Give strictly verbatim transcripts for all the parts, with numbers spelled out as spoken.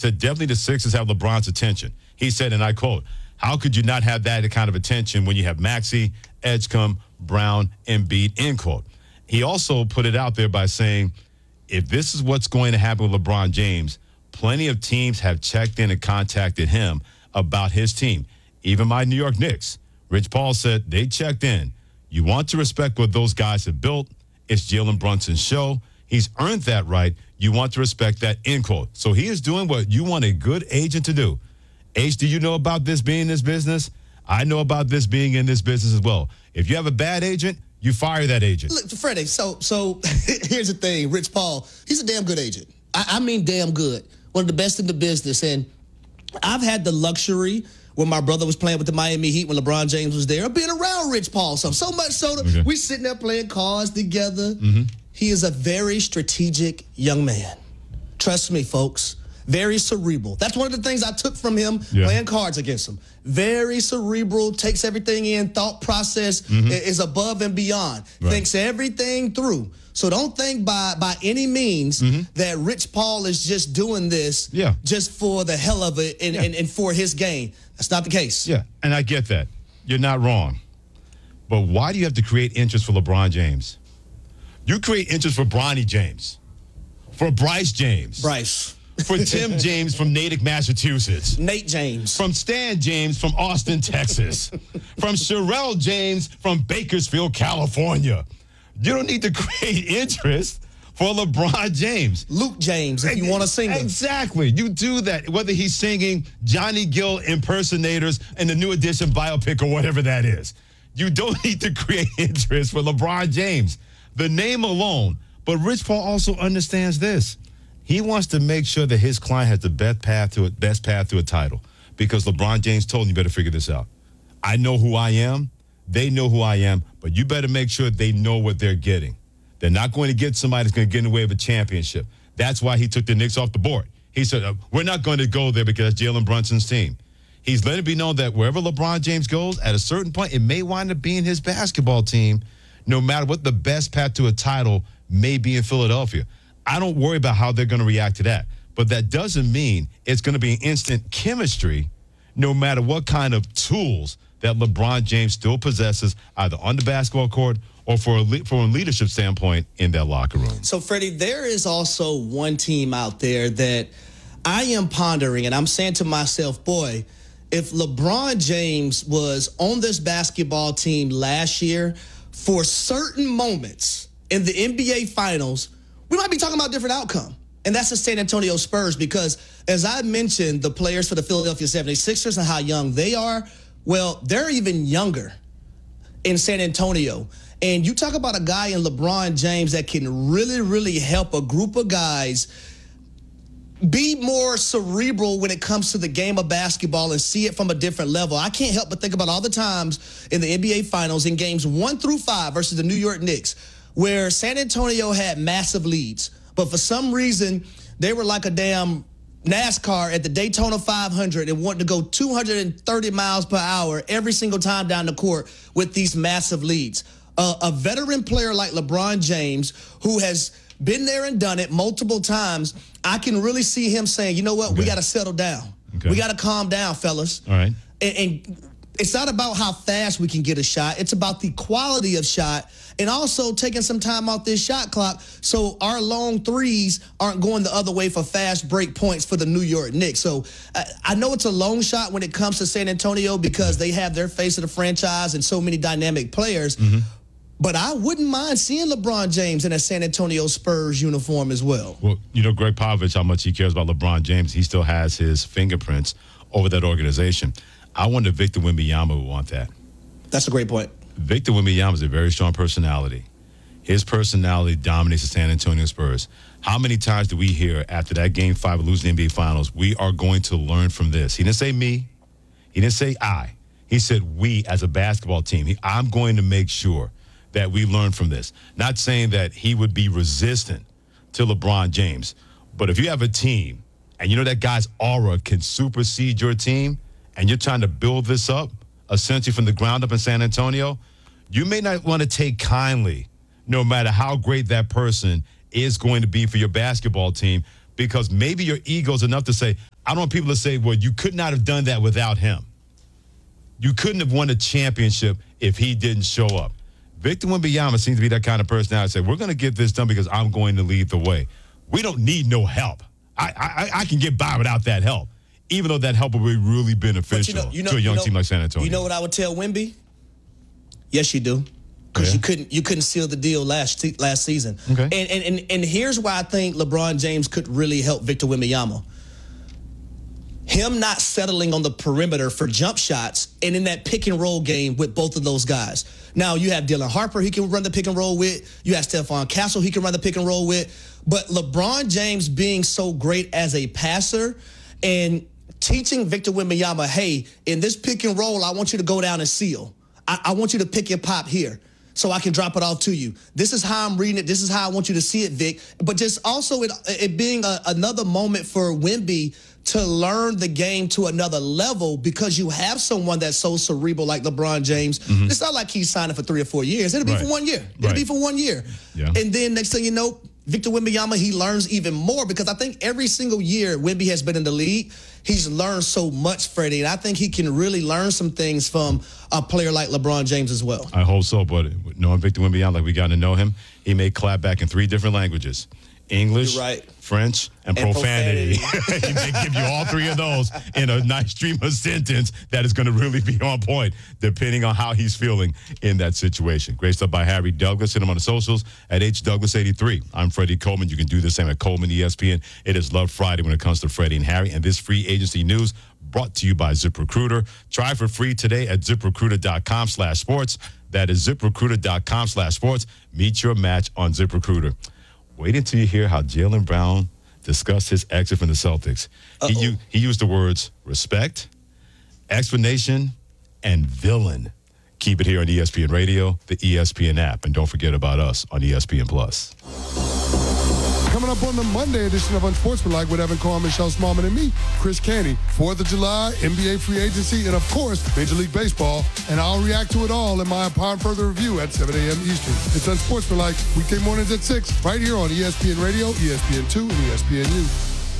said, definitely the Sixers have LeBron's attention. He said, and I quote, how could you not have that kind of attention when you have Maxey, Edgecombe, Brown, Embiid, end quote. He also put it out there by saying, if this is what's going to happen with LeBron James, plenty of teams have checked in and contacted him about his team. Even my New York Knicks. Rich Paul said they checked in. You want to respect what those guys have built. It's Jalen Brunson's show. He's earned that right. You want to respect that, end quote. So he is doing what you want a good agent to do. H, do you know about this being in this business? I know about this being in this business as well. If you have a bad agent, you fire that agent. Look, Freddie, so so here's the thing. Rich Paul, he's a damn good agent. I, I mean damn good. One of the best in the business. And I've had the luxury when my brother was playing with the Miami Heat, when LeBron James was there, of being around Rich Paul. So, so much so that okay. we sitting there playing cards together. Mm-hmm. He is a very strategic young man. Trust me, folks. Very cerebral. That's one of the things I took from him yeah. playing cards against him. Very cerebral, takes everything in, thought process mm-hmm. is above and beyond, right. thinks everything through. So don't think by by any means mm-hmm. that Rich Paul is just doing this yeah. just for the hell of it and, yeah. and, and for his gain. That's not the case. Yeah, and I get that. You're not wrong. But why do you have to create interest for LeBron James? You create interest for Bronny James, for Bryce James. Bryce. For Tim James from Natick, Massachusetts. Nate James. From Stan James from Austin, Texas. From Sherelle James from Bakersfield, California. You don't need to create interest for LeBron James. Luke James, if you want to sing it. Exactly. You do that, whether he's singing Johnny Gill impersonators in the New Edition biopic or whatever that is. You don't need to create interest for LeBron James. The name alone. But Rich Paul also understands this. He wants to make sure that his client has the best path to a, best path to a title, because LeBron James told him, you better figure this out. I know who I am. They know who I am, but you better make sure they know what they're getting. They're not going to get somebody that's going to get in the way of a championship. That's why he took the Knicks off the board. He said, uh, we're not going to go there because that's Jalen Brunson's team. He's letting it be known that wherever LeBron James goes, at a certain point, it may wind up being his basketball team, no matter what the best path to a title may be in Philadelphia. I don't worry about how they're going to react to that. But that doesn't mean it's going to be instant chemistry no matter what kind of tools that LeBron James still possesses, either on the basketball court or for a, le- from a leadership standpoint in that locker room. So, Freddie, there is also one team out there that I am pondering, and I'm saying to myself, boy, if LeBron James was on this basketball team last year, for certain moments in the N B A Finals, we might be talking about a different outcome. And that's the San Antonio Spurs, because as I mentioned, the players for the Philadelphia seventy-sixers and how young they are, well, they're even younger in San Antonio. And you talk about a guy in LeBron James that can really, really help a group of guys be more cerebral when it comes to the game of basketball and see it from a different level. I can't help but think about all the times in the N B A Finals in games one through five versus the New York Knicks, where San Antonio had massive leads, but for some reason, they were like a damn NASCAR at the Daytona five hundred and wanted to go two hundred thirty miles per hour every single time down the court with these massive leads. Uh, a veteran player like LeBron James, who has been there and done it multiple times, I can really see him saying, you know what, okay. we got to settle down. Okay. We got to calm down, fellas. All right. And, and it's not about how fast we can get a shot. It's about the quality of shot, and also taking some time off this shot clock so our long threes aren't going the other way for fast break points for the New York Knicks. So uh, I know it's a long shot when it comes to San Antonio because they have their face of the franchise and so many dynamic players. Mm-hmm. But I wouldn't mind seeing LeBron James in a San Antonio Spurs uniform as well. Well, you know, Greg Popovich, how much he cares about LeBron James. He still has his fingerprints over that organization. I wonder if Victor Wembanyama would want that. That's a great point. Victor Wembanyama is a very strong personality. His personality dominates the San Antonio Spurs. How many times do we hear after that game five of losing the N B A Finals, we are going to learn from this? He didn't say me. He didn't say I. He said we as a basketball team. He, I'm going to make sure that we learn from this. Not saying that he would be resistant to LeBron James, but if you have a team and you know that guy's aura can supersede your team, and you're trying to build this up, essentially from the ground up in San Antonio, you may not want to take kindly, no matter how great that person is going to be for your basketball team, because maybe your ego's enough to say, I don't want people to say, well, you could not have done that without him. You couldn't have won a championship if he didn't show up. Victor Wembanyama seems to be that kind of personality. Say, we're going to get this done because I'm going to lead the way. We don't need no help. I I, I can get by without that help, even though that help will be really beneficial you know, you know, to a young you know, team like San Antonio. You know what I would tell Wemby? Yes, you do. Because yeah. you couldn't you couldn't seal the deal last last season. Okay. And, and and and here's why I think LeBron James could really help Victor Wembanyama. Him not settling on the perimeter for jump shots and in that pick and roll game with both of those guys. Now you have Dylan Harper he can run the pick and roll with. You have Stephon Castle he can run the pick and roll with. But LeBron James being so great as a passer and teaching Victor Wembanyama, hey, in this pick and roll, I want you to go down and seal. I, I want you to pick and pop here so I can drop it off to you. This is how I'm reading it. This is how I want you to see it, Vic. But just also it, it being a, another moment for Wemby to learn the game to another level because you have someone that's so cerebral like LeBron James. Mm-hmm. It's not like he's signing for three or four years. It'll be right. for one year. It'll right. be for one year. Yeah. And then next thing you know, Victor Wembanyama, he learns even more because I think every single year Wemby has been in the league, he's learned so much, Freddie. And I think he can really learn some things from a player like LeBron James as well. I hope so, but knowing Victor Wembanyama, like we got to know him, he may clap back in three different languages. English, right. French, and, and profanity. profanity. He may give you all three of those in a nice stream of sentence that is going to really be on point, depending on how he's feeling in that situation. Great stuff by Harry Douglas. Hit him on the socials at H Douglas eighty-three. I'm Freddie Coleman. You can do the same at Coleman E S P N. It is Love Friday when it comes to Freddie and Harry. And this free agency news brought to you by ZipRecruiter. Try for free today at ZipRecruiter.com slash sports. That is ZipRecruiter.com slash sports. Meet your match on ZipRecruiter. Wait until you hear how Jaylen Brown discussed his exit from the Celtics. He, u- he used the words respect, explanation, and villain. Keep it here on E S P N Radio, the E S P N app, and don't forget about us on E S P N Plus. Coming up on the Monday edition of Unsportsmanlike with Evan Carr, Michelle Smallman, and me, Chris Canty. fourth of July, N B A free agency, and of course, Major League Baseball. And I'll react to it all in my Upon Further Review at seven a.m. Eastern. It's Unsportsmanlike, weekday mornings at six, right here on E S P N Radio, E S P N two, and E S P N U.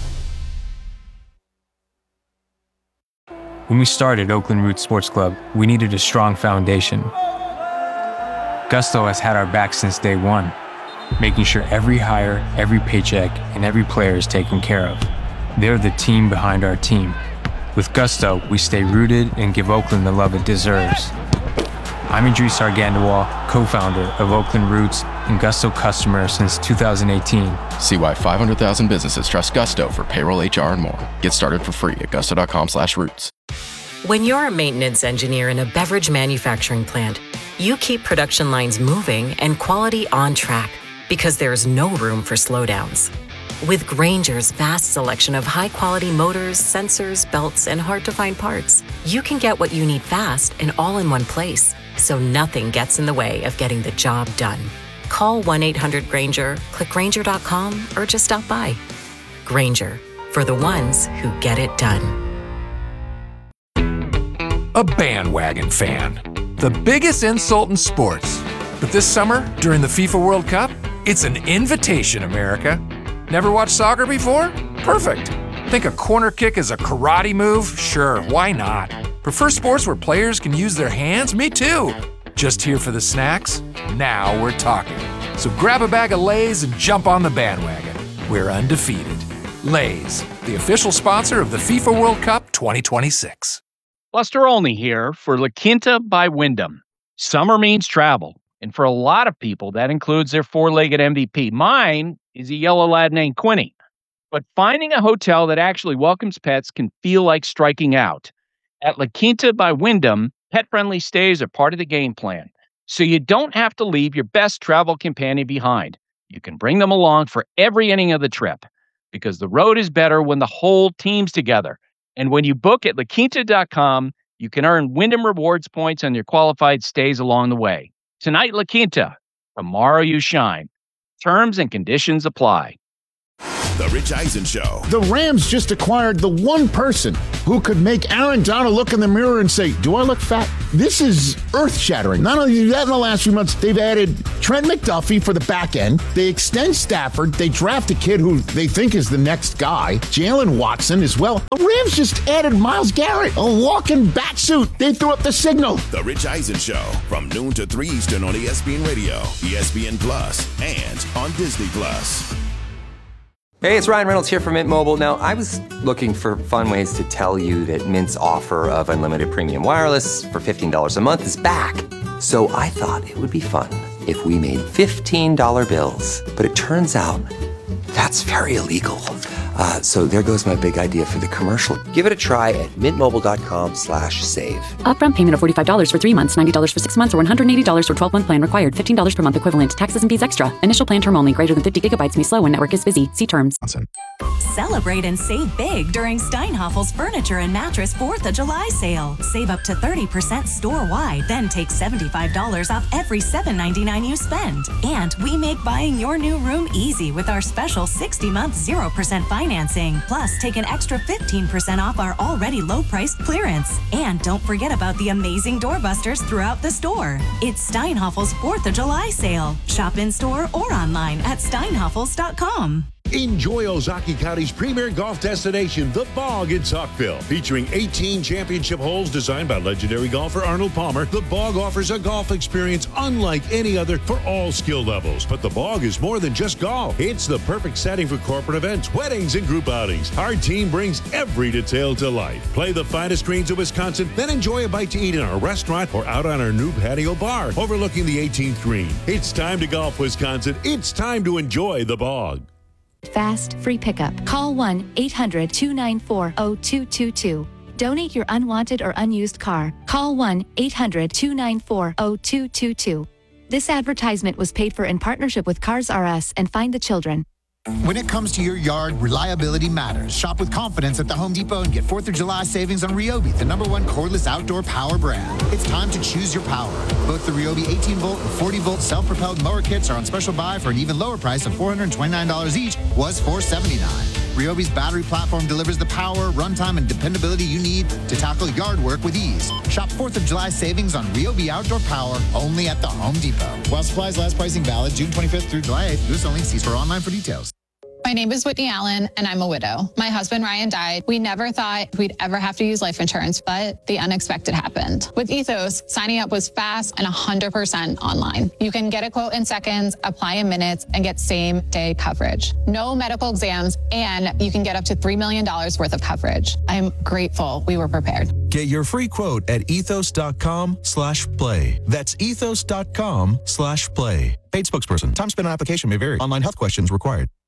When we started Oakland Roots Sports Club, we needed a strong foundation. Gusto has had our back since day one, making sure every hire, every paycheck, and every player is taken care of. They're the team behind our team. With Gusto, we stay rooted and give Oakland the love it deserves. I'm Idris Argandawal, co-founder of Oakland Roots and Gusto customer since two thousand eighteen. See why five hundred thousand businesses trust Gusto for payroll, H R, and more. Get started for free at gusto.com slash roots. When you're a maintenance engineer in a beverage manufacturing plant, you keep production lines moving and quality on track because there's no room for slowdowns. With Grainger's vast selection of high-quality motors, sensors, belts, and hard-to-find parts, you can get what you need fast and all in one place, so nothing gets in the way of getting the job done. Call one eight hundred Grainger, click Grainger dot com, or just stop by. Grainger, for the ones who get it done. A bandwagon fan. The biggest insult in sports. But this summer, during the FIFA World Cup, it's an invitation, America. Never watched soccer before? Perfect. Think a corner kick is a karate move? Sure, why not? Prefer sports where players can use their hands? Me too. Just here for the snacks? Now we're talking. So grab a bag of Lay's and jump on the bandwagon. We're undefeated. Lay's, the official sponsor of the FIFA World Cup twenty twenty-six. Buster Olney here for La Quinta by Wyndham. Summer means travel, and for a lot of people, that includes their four-legged M V P. Mine is a yellow lad named Quinny. But finding a hotel that actually welcomes pets can feel like striking out. At La Quinta by Wyndham, pet-friendly stays are part of the game plan, so you don't have to leave your best travel companion behind. You can bring them along for every inning of the trip, because the road is better when the whole team's together. And when you book at La Quinta dot com, you can earn Wyndham Rewards points on your qualified stays along the way. Tonight, La Quinta. Tomorrow, you shine. Terms and conditions apply. The Rich Eisen Show. The Rams just acquired the one person who could make Aaron Donald look in the mirror and say, do I look fat? This is earth-shattering. Not only that, in the last few months, they've added Trent McDuffie for the back end. They extend Stafford. They draft a kid who they think is the next guy, Jalen Watson as well. The Rams just added Myles Garrett, a walking bat suit. They threw up the signal. The Rich Eisen Show, from noon to three Eastern on E S P N Radio, E S P N Plus, and on Disney Plus. Hey, it's Ryan Reynolds here from Mint Mobile. Now, I was looking for fun ways to tell you that Mint's offer of unlimited premium wireless for fifteen dollars a month is back. So I thought it would be fun if we made fifteen dollar bills. But it turns out that's very illegal. Uh, so there goes my big idea for the commercial. Give it a try at mintmobile.com slash save. Upfront payment of forty-five dollars for three months, ninety dollars for six months, or one hundred eighty dollars for twelve-month plan required. fifteen dollars per month equivalent. Taxes and fees extra. Initial plan term only. Greater than fifty gigabytes may slow when network is busy. See terms. Celebrate and save big during Steinhaffel's Furniture and Mattress fourth of July sale. Save up to thirty percent store-wide, then take seventy-five dollars off every seven ninety-nine you spend. And we make buying your new room easy with our special sixty-month zero percent financing. Plus, take an extra fifteen percent off our already low-priced clearance. And don't forget about the amazing doorbusters throughout the store. It's Steinhaffel's fourth of July sale. Shop in-store or online at steinhaffels dot com. Enjoy Ozaukee County's premier golf destination, The Bog in Saukville. Featuring eighteen championship holes designed by legendary golfer Arnold Palmer, The Bog offers a golf experience unlike any other for all skill levels. But The Bog is more than just golf. It's the perfect setting for corporate events, weddings, and group outings. Our team brings every detail to life. Play the finest greens of Wisconsin, then enjoy a bite to eat in our restaurant or out on our new patio bar overlooking the eighteenth green. It's time to golf, Wisconsin. It's time to enjoy The Bog. Fast, free pickup. Call one eight hundred two nine four zero two two two. Donate your unwanted or unused car. Call one eight hundred two nine four zero two two two. This advertisement was paid for in partnership with Cars R Us and Find the Children. When it comes to your yard, reliability matters. Shop with confidence at the Home Depot and get fourth of July savings on Ryobi, the number one cordless outdoor power brand. It's time to choose your power. Both the Ryobi eighteen volt and forty volt self-propelled mower kits are on special buy for an even lower price of four hundred twenty-nine dollars each, was four hundred seventy-nine dollars. Ryobi's battery platform delivers the power, runtime, and dependability you need to tackle yard work with ease. Shop fourth of July savings on Ryobi outdoor power only at the Home Depot. While supplies last, pricing valid June twenty-fifth through July eighth. This only see store online for details. My name is Whitney Allen, and I'm a widow. My husband, Ryan, died. We never thought we'd ever have to use life insurance, but the unexpected happened. With Ethos, signing up was fast and one hundred percent online. You can get a quote in seconds, apply in minutes, and get same-day coverage. No medical exams, and you can get up to three million dollars worth of coverage. I'm grateful we were prepared. Get your free quote at ethos.com slash play. That's ethos.com slash play. Paid spokesperson. Time spent on application may vary. Online health questions required.